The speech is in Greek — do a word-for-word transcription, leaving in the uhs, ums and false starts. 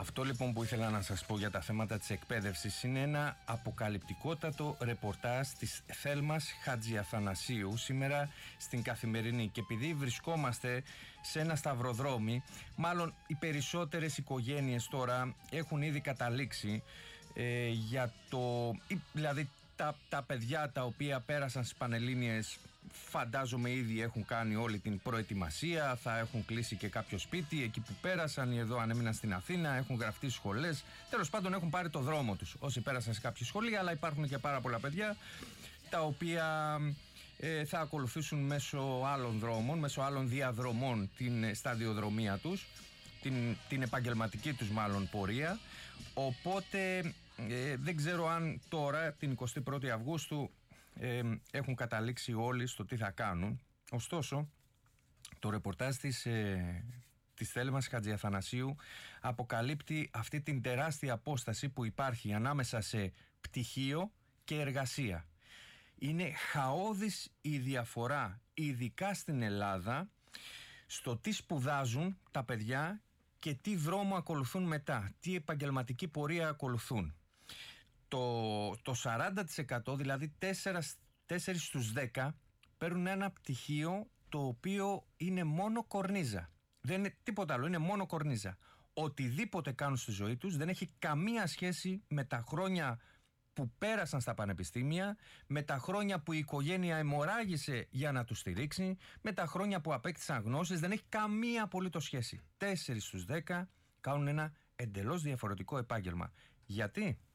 Αυτό λοιπόν που ήθελα να σας πω για τα θέματα της εκπαίδευσης είναι ένα αποκαλυπτικότατο ρεπορτάζ της Θέλμας Χατζιαθανασίου σήμερα στην Καθημερινή. Και επειδή βρισκόμαστε σε ένα σταυροδρόμι, μάλλον οι περισσότερες οικογένειες τώρα έχουν ήδη καταλήξει ε, για το... δηλαδή τα, τα παιδιά τα οποία πέρασαν στις Πανελλήνιες φαντάζομαι ήδη έχουν κάνει όλη την προετοιμασία, θα έχουν κλείσει και κάποιο σπίτι εκεί που πέρασαν, ή εδώ αν έμειναν στην Αθήνα, έχουν γραφτεί σχολές, τέλος πάντων έχουν πάρει το δρόμο τους όσοι πέρασαν σε κάποια σχολεία, αλλά υπάρχουν και πάρα πολλά παιδιά τα οποία ε, θα ακολουθήσουν μέσω άλλων δρόμων, μέσω άλλων διαδρομών την σταδιοδρομία τους, την, την επαγγελματική τους μάλλον πορεία, οπότε ε, δεν ξέρω αν τώρα την εικοστή πρώτη Αυγούστου Ε, έχουν καταλήξει όλοι στο τι θα κάνουν. Ωστόσο, το ρεπορτάζ της, ε, της Θέλμας Χατζιαθανασίου αποκαλύπτει αυτή την τεράστια απόσταση που υπάρχει ανάμεσα σε πτυχίο και εργασία. Είναι χαόδης η διαφορά, ειδικά στην Ελλάδα, στο τι σπουδάζουν τα παιδιά και τι δρόμο ακολουθούν μετά, τι επαγγελματική πορεία ακολουθούν. Το, το σαράντα τοις εκατό, δηλαδή τέσσερα στους δέκα, παίρνουν ένα πτυχίο το οποίο είναι μόνο κορνίζα. Δεν είναι τίποτα άλλο, είναι μόνο κορνίζα. Οτιδήποτε κάνουν στη ζωή τους δεν έχει καμία σχέση με τα χρόνια που πέρασαν στα πανεπιστήμια, με τα χρόνια που η οικογένεια αιμορράγησε για να τους στηρίξει, με τα χρόνια που απέκτησαν γνώσεις, δεν έχει καμία απολύτως σχέση. τέσσερα στους δέκα κάνουν ένα εντελώς διαφορετικό επάγγελμα. Γιατί?